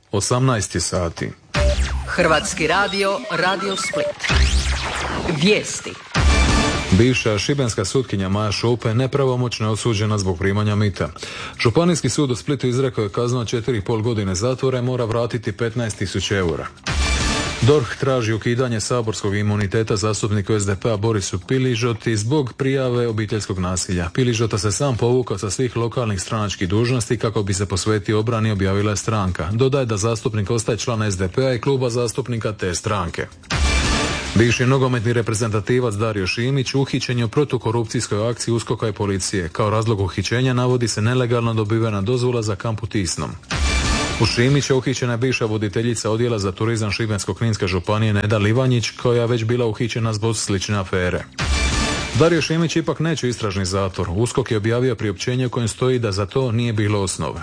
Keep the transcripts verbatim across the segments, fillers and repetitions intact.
osamnaest sati. Hrvatski radio, Radio Split. Vijesti. Bivša šibenska sutkinja Maja Šupe nepravomoćno je osuđena zbog primanja mita. Županijski sud u Splitu izrekao je kaznu od četiri i pol godine zatvora i mora vratiti petnaest tisuća eura. D O R H traži ukidanje saborskog imuniteta zastupniku S D P-a Borisu Piližoti zbog prijave obiteljskog nasilja. Piližota se sam povukao sa svih lokalnih stranačkih dužnosti kako bi se posvetio obrani, objavila je stranka. Dodaje da zastupnik ostaje član S D P-a i kluba zastupnika te stranke. Bivši nogometni reprezentativac Dario Šimić uhićen je u protukorupcijskoj akciji USKOK-a i policije. Kao razlog uhićenja navodi se nelegalno dobivena dozvola za kamp u Tisnom. U Šimića uhićena je bivša voditeljica odjela za turizam Šibensko-kninske županije Neda Livanjić, koja je već bila uhićena zbog slične afere. Dario Šimić ipak neće istražni zatvor. USKOK je objavio priopćenje u kojem stoji da za to nije bilo osnove.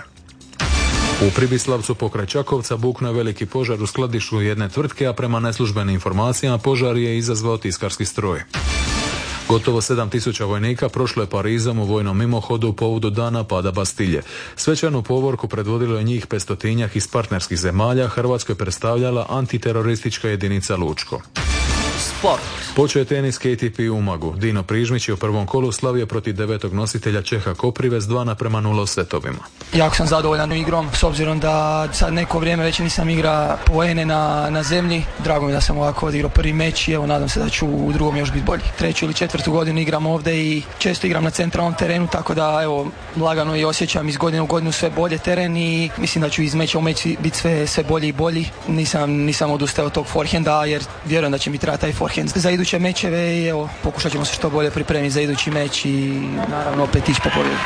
U Pribislavcu pokraj Čakovca buknuo je veliki požar u skladištu jedne tvrtke, a prema neslužbenim informacijama požar je izazvao tiskarski stroj. Gotovo sedam tisuća vojnika prošlo je Parizom u vojnom mimohodu u povodu dana pada Bastilje. Svečanu povorku predvodilo je njih petstotinjak iz partnerskih zemalja, Hrvatskoj predstavljala antiteroristička jedinica Lučko. Sport. Počeo je teniski A T P u Umagu. Dino Prižmić je u prvom kolu slavio protiv devetog nositelja Čeha Koprivec dva naprema nula u setovima. Jako sam zadovoljan igrom, s obzirom da sad neko vrijeme već nisam igra poene na, na zemlji. Drago mi da sam ovako odigrao prvi meč i evo nadam se da ću u drugom još biti bolji. Treću ili četvrtu godinu igram ovdje i često igram na centralnom terenu, tako da evo lagano i osjećam iz godine u godinu sve bolje teren i mislim da ću iz meča u meč biti sve, sve bolji i bolji. Nisam, nisam odustao od tog forehanda jer vjerujem da će mi trebati taj forehand za iduće mečeve i evo pokušat ćemo se što bolje pripremiti za idući meč i naravno opet ići po pobjedu.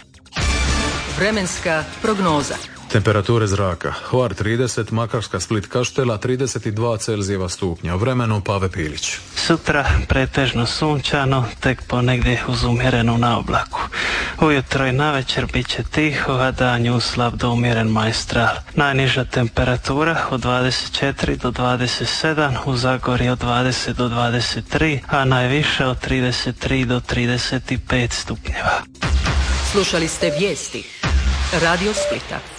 Vremenska prognoza. Temperature zraka. Hvar trideset, Makarska, Split, Kaštela trideset dva Celzijeva stupnja. U vremenu Pave Pilić. Sutra pretežno sunčano, tek ponegdje uz umjerenu naoblaku. Ujutro i navečer bit će tiho, a dan uslab do umjeren majstral. Najniža temperatura od dvadeset četiri do dvadeset sedam, u Zagorju od dvadeset do dvadeset tri, a najviše od trideset tri do trideset pet stupnjeva. Slušali ste vijesti Radio Splita.